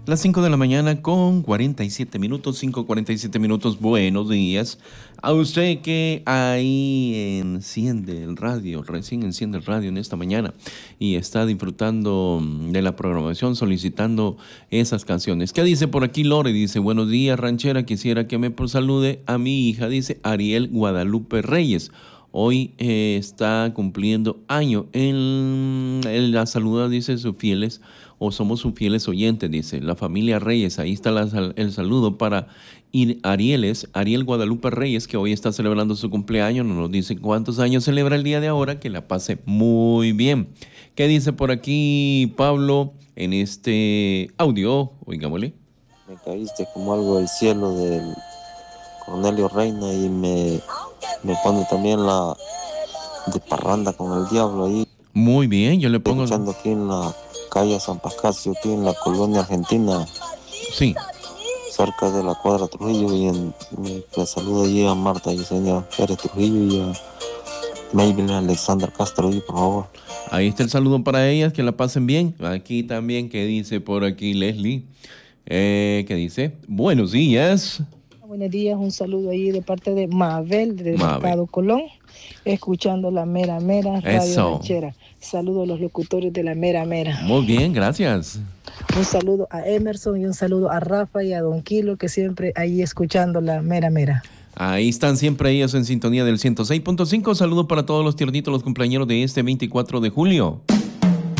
Las 5 de la mañana con 47 minutos, 5:47 minutos. Buenos días a usted que ahí enciende el radio, recién enciende el radio en esta mañana y está disfrutando de la programación, solicitando esas canciones. ¿Qué dice por aquí Lore? Dice, buenos días ranchera, quisiera que me salude a mi hija, dice Ariel Guadalupe Reyes. Hoy está cumpliendo año. En la saluda, dice, sus fieles, o somos sus fieles oyentes, dice, la familia Reyes. Ahí está el saludo para Ariel Guadalupe Reyes, que hoy está celebrando su cumpleaños. No nos dice cuántos años celebra el día de ahora, que la pase muy bien. ¿Qué dice por aquí Pablo en este audio? Oigámosle. Me caíste como algo del cielo del Cornelio Reina y me pone también la de parranda con el diablo ahí. Muy bien, yo le pongo... Escuchando aquí en la calle San Pascasio, aquí en la colonia argentina. Sí. Cerca de la cuadra Trujillo y le saludo allí a Marta y señor Pérez Trujillo y a Maybelline Alexander Castro ahí, por favor. Ahí está el saludo para ellas, que la pasen bien. Aquí también, que dice por aquí Leslie, que dice, buenos días. Buenos días, un saludo ahí de parte de Mabel, del Mercado Colón, escuchando la Mera Mera Radio Ranchera. Saludo a los locutores de la Mera Mera. Muy bien, gracias. Un saludo a Emerson y un saludo a Rafa y a Don Kilo, que siempre ahí escuchando la Mera Mera. Ahí están siempre ellos en sintonía del 106.5. Saludo para todos los tiernitos, los cumpleañeros de este 24 de julio.